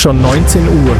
schon 19 Uhr.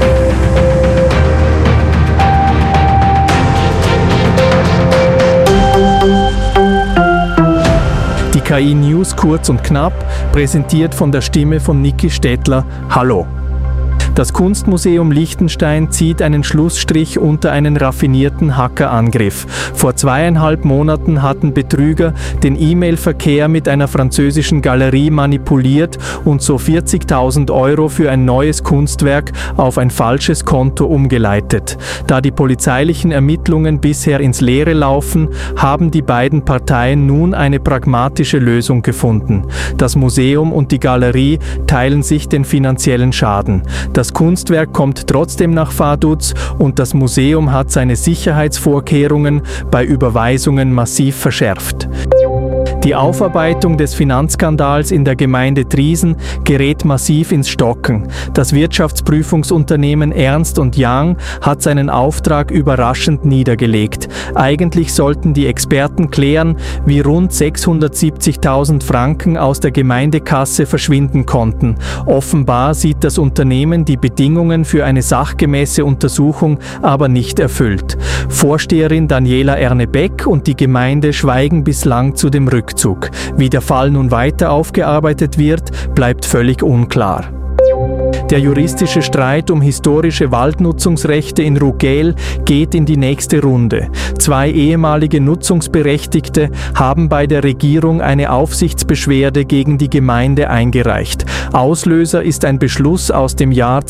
Die KI News kurz und knapp, präsentiert von der Stimme von Niki Stettler. Hallo! Das Kunstmuseum Liechtenstein zieht einen Schlussstrich unter einen raffinierten Hackerangriff. Vor 2,5 Monaten hatten Betrüger den E-Mail-Verkehr mit einer französischen Galerie manipuliert und so 40.000 € für ein neues Kunstwerk auf ein falsches Konto umgeleitet. Da die polizeilichen Ermittlungen bisher ins Leere laufen, haben die beiden Parteien nun eine pragmatische Lösung gefunden. Das Museum und die Galerie teilen sich den finanziellen Schaden. Das Kunstwerk kommt trotzdem nach Vaduz und das Museum hat seine Sicherheitsvorkehrungen bei Überweisungen massiv verschärft. Die Aufarbeitung des Finanzskandals in der Gemeinde Triesen gerät massiv ins Stocken. Das Wirtschaftsprüfungsunternehmen Ernst & Young hat seinen Auftrag überraschend niedergelegt. Eigentlich sollten die Experten klären, wie rund 670.000 Franken aus der Gemeindekasse verschwinden konnten. Offenbar sieht das Unternehmen die Bedingungen für eine sachgemäße Untersuchung aber nicht erfüllt. Vorsteherin Daniela Ernebeck und die Gemeinde schweigen bislang zu dem Rückzug. Wie der Fall nun weiter aufgearbeitet wird, bleibt völlig unklar. Der juristische Streit um historische Waldnutzungsrechte in Rugel geht in die nächste Runde. 2 ehemalige Nutzungsberechtigte haben bei der Regierung eine Aufsichtsbeschwerde gegen die Gemeinde eingereicht. Auslöser ist ein Beschluss aus dem Jahr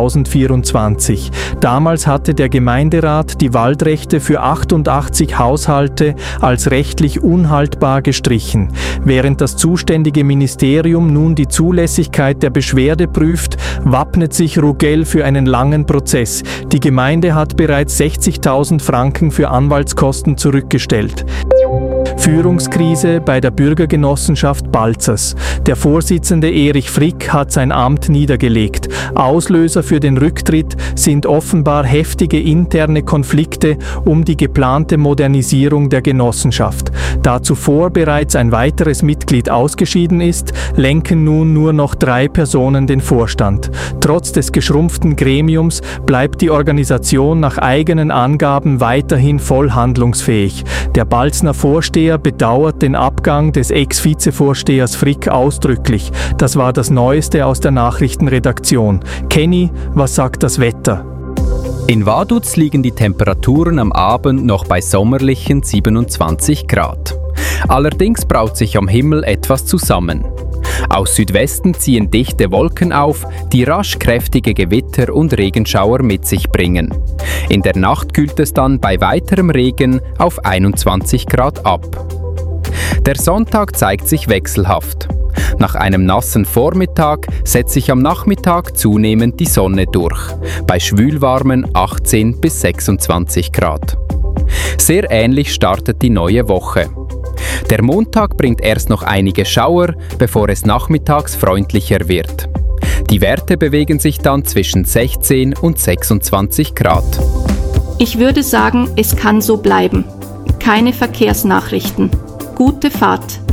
2024. Damals hatte der Gemeinderat die Waldrechte für 88 Haushalte als rechtlich unhaltbar gestrichen. Während das zuständige Ministerium nun die Zulässigkeit der Beschwerde prüft, wappnet sich Rugel für einen langen Prozess. Die Gemeinde hat bereits 60.000 Franken für Anwaltskosten zurückgestellt. Führungskrise bei der Bürgergenossenschaft Balzers. Der Vorsitzende Erich Frick hat sein Amt niedergelegt. Auslöser für den Rücktritt sind offenbar heftige interne Konflikte um die geplante Modernisierung der Genossenschaft. Da zuvor bereits ein weiteres Mitglied ausgeschieden ist, lenken nun nur noch 3 Personen den Vorstand. Trotz des geschrumpften Gremiums bleibt die Organisation nach eigenen Angaben weiterhin voll handlungsfähig. Der Balzner Vorsteher bedauert den Abgang des Ex-Vizevorstehers Frick ausdrücklich. Das war das Neueste aus der Nachrichtenredaktion. Kenny, was sagt das Wetter? In Vaduz liegen die Temperaturen am Abend noch bei sommerlichen 27 Grad. Allerdings braut sich am Himmel etwas zusammen. Aus Südwesten ziehen dichte Wolken auf, die rasch kräftige Gewitter und Regenschauer mit sich bringen. In der Nacht kühlt es dann bei weiterem Regen auf 21 Grad ab. Der Sonntag zeigt sich wechselhaft. Nach einem nassen Vormittag setzt sich am Nachmittag zunehmend die Sonne durch, bei schwülwarmen 18 bis 26 Grad. Sehr ähnlich startet die neue Woche. Der Montag bringt erst noch einige Schauer, bevor es nachmittags freundlicher wird. Die Werte bewegen sich dann zwischen 16 und 26 Grad. Ich würde sagen, es kann so bleiben. Keine Verkehrsnachrichten. Gute Fahrt.